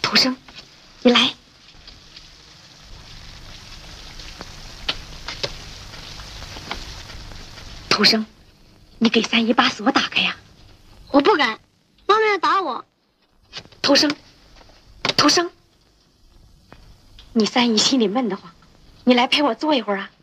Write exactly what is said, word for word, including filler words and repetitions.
土生，你来。土生，你给三姨把锁打开呀！ 我不敢，妈妈要打我。 土生，土生，你三姨心里闷得慌，你来陪我坐一会儿啊。